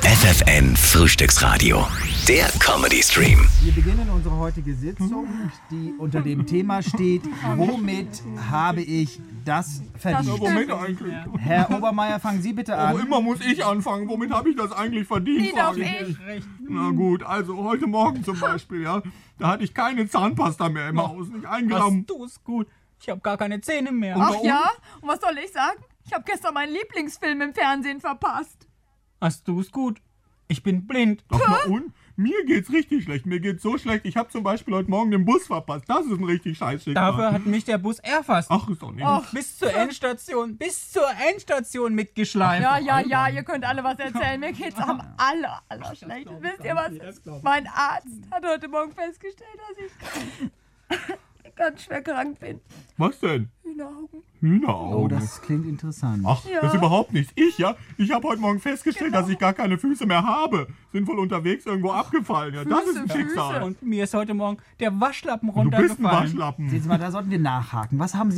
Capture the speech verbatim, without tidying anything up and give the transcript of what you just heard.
F F N Frühstücksradio, der Comedy-Stream. Wir beginnen unsere heutige Sitzung, die unter dem Thema steht: Womit habe ich das verdient? Ja, womit eigentlich? Herr Obermeier, fangen Sie bitte Aber an. immer muss ich anfangen. Womit habe ich das eigentlich verdient? Nie darf frage ich. mich. Na gut, also heute Morgen zum Beispiel, ja, da hatte ich keine Zahnpasta mehr im Haus, nicht ein Gramm. Du ist gut. Ich habe gar keine Zähne mehr. Und Ach warum? ja? Und was soll ich sagen? Ich habe gestern meinen Lieblingsfilm im Fernsehen verpasst. Hast du's gut? Ich bin blind. Doch mal und? Mir geht's richtig schlecht. Mir geht's so schlecht. Ich habe zum Beispiel heute Morgen den Bus verpasst. Das ist ein richtig scheiß Schicksal. Dafür hat mich der Bus erfasst. Ach, ist doch nicht. Ach. Bis zur Endstation, bis zur Endstation mitgeschleift. Ja, ja, ja, ihr könnt alle was erzählen. Mir geht's am aller, aller schlechtesten. Wisst ihr was? Mein Arzt hat heute Morgen festgestellt, dass ich ganz schwer krank bin. Was denn? Hühneraugen. Hühneraugen. Oh, das klingt interessant. Ach, Ja. das ist überhaupt nichts. Ich, ja? Ich habe heute Morgen festgestellt, dass ich gar keine Füße mehr habe. Sind wohl unterwegs irgendwo abgefallen. Ja, das ist ein Füße, Schicksal. Füße. Und mir ist heute Morgen der Waschlappen Du bist ein runtergefallen. Waschlappen. Sehen Sie mal, da sollten wir nachhaken. Was haben Sie